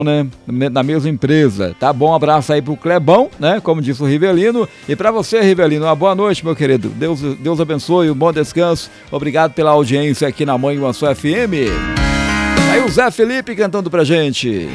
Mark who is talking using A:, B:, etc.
A: né, na mesma empresa. Tá bom, um abraço aí pro Clebão, né, como disse o Rivelino, e para você, Rivelino, uma boa noite, meu querido. Deus abençoe, um bom descanso. Obrigado pela audiência aqui na Manhã Sua FM. Aí o Zé Felipe cantando pra gente.